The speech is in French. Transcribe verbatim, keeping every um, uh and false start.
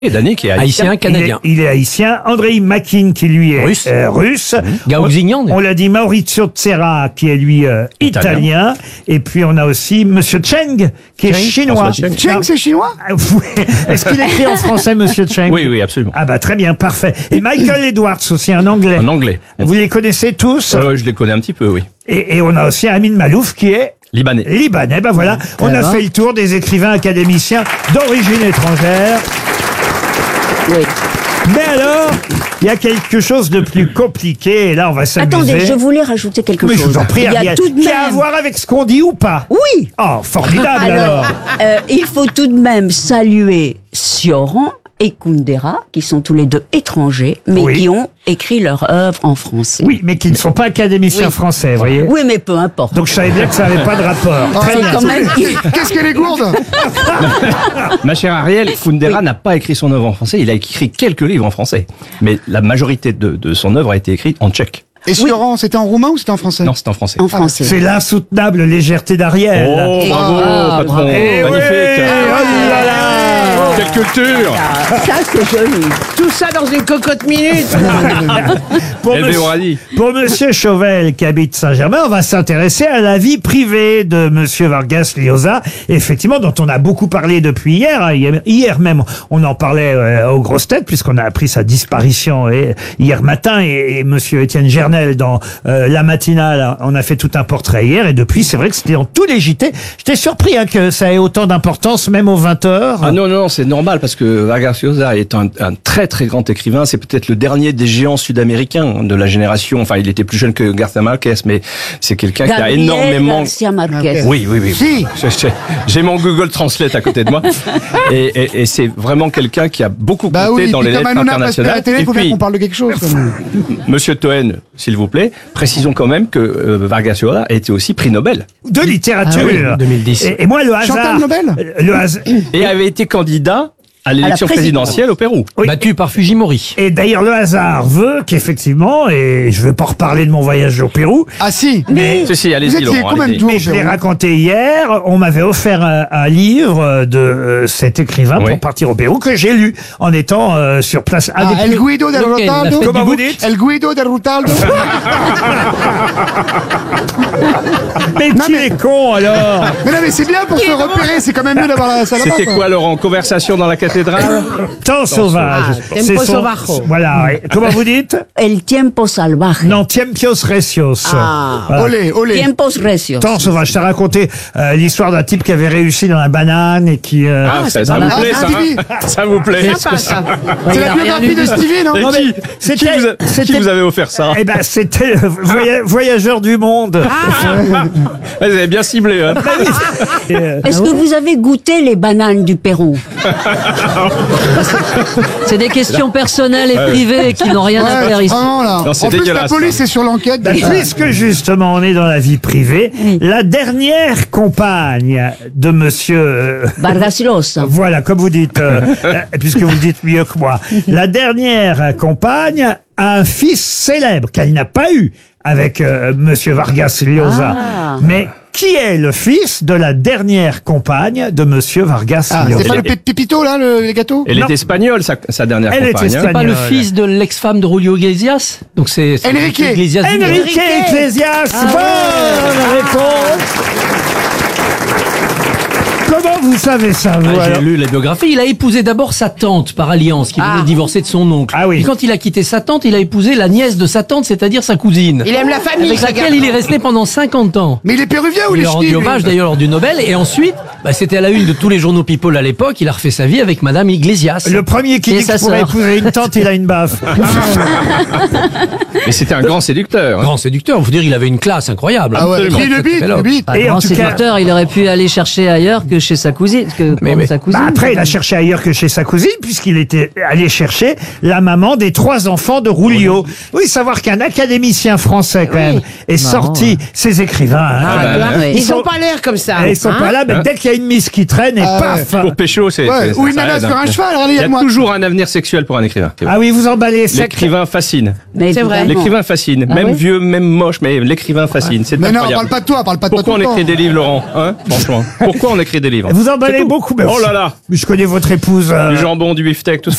Et Dany qui est haïtien, haïtien canadien. Il est, il est haïtien. Andrei Makin qui lui est Russe. euh, russe. Mmh. Gaousignan. On, on l'a dit, Maurizio Tsera qui est lui euh, italien. italien. Et puis on a aussi Monsieur Cheng qui est Cheng, chinois. Cheng, Cheng, c'est chinois? Ah, oui. Est-ce qu'il écrit en français, Monsieur Cheng? Oui, oui, absolument. Ah bah très bien, parfait. Et Michael Edwards aussi, un anglais. En anglais. Vous les connaissez tous? Euh, je les connais un petit peu, oui. Et, et on a aussi Amin Malouf qui est Libanais. libanais. Ben voilà, on a fait le tour des écrivains académiciens d'origine étrangère. Oui. Mais alors, il y a quelque chose de plus compliqué, et là on va s'amuser. Attendez, je voulais rajouter quelque Mais chose. je vous en prie, Il y a Ariel, tout de qui a à même... voir avec ce qu'on dit ou pas? Oui. Oh, formidable alors, Alors, euh, il faut tout de même saluer Sioran et Kundera, qui sont tous les deux étrangers, mais Oui. qui ont écrit leur œuvre en français. Oui, mais qui ne sont pas académiciens Oui. français, vous voyez. Oui, mais peu importe. Donc je savais bien que ça n'avait pas de rapport. Très c'est bien. quand même... Qu'est-ce qu'elle est gourde? Ma chère Ariel, Kundera n'a pas écrit son œuvre en français, il a écrit quelques livres en français. Mais la majorité de, de son œuvre a été écrite en tchèque. Et Sioran, c'était en roumain ou c'était en français? Non, c'est en français. en français. C'est l'insoutenable légèreté d'Ariel. Oh, bravo, Ah, patron. bravo. Eh oui, Magnifique. oh là là. Quelle culture. Ça, c'est joli. Tout ça dans une cocotte minute. Pour, L B monsieur, Oradi. pour Monsieur Chauvel qui habite Saint-Germain, on va s'intéresser à la vie privée de Monsieur Vargas Llosa, effectivement, dont on a beaucoup parlé depuis hier. hein. Hier, hier même, on en parlait euh, aux grosses têtes, puisqu'on a appris sa disparition et, hier matin. Et, et Monsieur Étienne Gernel, dans euh, la matinale, on a fait tout un portrait hier. Et depuis, c'est vrai que c'était dans tous les J T. J'étais surpris hein, que ça ait autant d'importance, même aux vingt heures. Ah non, non, c'est normal parce que Vargas Llosa est un, un très très grand écrivain. C'est peut-être le dernier des géants sud-américains de la génération. Enfin, il était plus jeune que Garcia Marquez, mais c'est quelqu'un qui a Gabriel énormément... Garcia Marquez. Oui, oui, oui. Si. J'ai- j'ai- J'ai mon Google Translate à côté de moi. Et, et, et c'est vraiment quelqu'un qui a beaucoup Bah compté oui, dans puis les comme lettres Hanouna passe à la internationales. télé, Et faut bien puis, qu'on parle de quelque chose. quand même. Monsieur Toen, s'il vous plaît, précisons quand même que euh, Vargas Llosa a été aussi prix Nobel. De littérature. Ah oui, deux mille dix. Et, et moi, le hasard... Chantal Nobel Le hasard... Et avait été candidat à l'élection présidence. présidentielle au Pérou. Oui. Battu par Fujimori. Et d'ailleurs, le hasard veut qu'effectivement, et je ne vais pas reparler de mon voyage au Pérou, Ah si. mais, Si, si, Vous allez-y, étiez Laurent, combien de allez-y. tours mais je l'ai Pérou raconté hier, on m'avait offert un, un livre de euh, cet écrivain Oui. pour partir au Pérou que j'ai lu en étant euh, sur place. Un Ah, des El plus- Guido del Lequel? La Rutaldo. fête Comment du vous bouc dites? El Guido del Rutaldo. Mais Non, qui mais- est con alors? Mais non, mais c'est bien pour se repérer, c'est quand même mieux d'avoir la salle. C'était quoi, Laurent? Conversation dans la cathédrale? Temps sauvage. Ah, C'est Tempo son- Salvaje. Voilà. oui. Comment vous dites? El tiempo salvaje. Non, Tiempos Recios. Ah. Voilà. Olé, olé. Tiempos recios. Temps sauvage. Ça raconté euh, l'histoire d'un type qui avait réussi dans la banane et qui. euh, Ah, ça, ça Ah, vous plaît, ça, Stevie. hein? Ça vous plaît? Sympa, ça. C'est la biographie de Stevie, non? Et Non, mais qui, c'était- qui, vous a- qui c'était- vous avez offert ça? Eh ben, c'était le voya- Voyageur du monde. Vous avez bien ciblé, hein? Et, euh, Est-ce que vous avez goûté les bananes du Pérou? C'est des questions personnelles et privées qui n'ont rien à faire Ouais, ici. vraiment là. Non, c'est En plus, la dégueulasse, police est sur l'enquête. Ben, puisque justement on est dans la vie privée, la dernière compagne de Monsieur, euh, Vargas Llosa. voilà, comme vous dites, euh, euh, puisque vous le dites mieux que moi, la dernière compagne a un fils célèbre qu'elle n'a pas eu avec euh, Monsieur Vargas Llosa. Ah. Mais qui est le fils de la dernière compagne de Monsieur Vargas Ah, c'est Llosa? pas le Pe- Pépito là, le, les gâteaux? Elle Non. est espagnole, sa, sa dernière Elle est compagne. hein. espagnole. Pas le Espagnol. fils de l'ex-femme de Julio Iglesias. Donc c'est c'est Enrique. Iglesias Junior. Enrique Iglesias, bonne réponse. Comment vous savez ça, vous, Ah, alors J'ai lu la biographie. Il a épousé d'abord sa tante par alliance, qui venait de divorcer de son oncle. Ah oui. Et quand il a quitté sa tante, il a épousé la nièce de sa tante, c'est-à-dire sa cousine, Il aime la famille, avec ça, laquelle il est resté pendant cinquante ans. Mais il est péruvien ou Il il lui est a rendu ch'ti, lui hommage d'ailleurs lors du Nobel. Et ensuite, bah, c'était à la une de tous les journaux People à l'époque. Il a refait sa vie avec Madame Iglesias. Le premier qui Et dit sa qu'il pourrait sœur. épouser une tante, il a une baffe. Mais c'était un grand séducteur. hein. Grand séducteur. Faut dire, il avait une classe incroyable. Ah ouais, Absolument. puis le bite, le bite. Pas Et en grand tout cas- séducteur, il aurait pu aller chercher ailleurs que chez sa cousine. Que Mais- pour mais- sa cousine. Bah après, il a cherché ailleurs que chez sa cousine, puisqu'il était allé chercher la maman des trois enfants de Rulio. Oui, savoir qu'un académicien français, quand même, est Marrant, sorti, ces écrivains. hein. Ah, bah, Ils, ouais. Ils sont sont- pas l'air comme ça. Ils sont hein. pas là, mais dès qu'il y a une mise qui traîne, et Ah paf Pour pécho, c'est. Ouais, c'est- ou une ça nana aide, sur hein. un cheval, Il y a regarde-moi. toujours un avenir sexuel pour un écrivain. Ah oui, vous emballez sec. L'écrivain fascine. Mais C'est vrai. évidemment. L'écrivain fascine. Ah même oui vieux, même moche, mais l'écrivain fascine. C'est Mais non, incroyable. parle pas de toi, parle pas de toi Pourquoi tout on le écrit temps. des livres, Laurent, hein? Franchement. Pourquoi on écrit des livres? Vous emballez C'est tout. beaucoup, mais Oh là là! Mais je connais votre épouse. euh, Du jambon, du beefsteak, tout ça.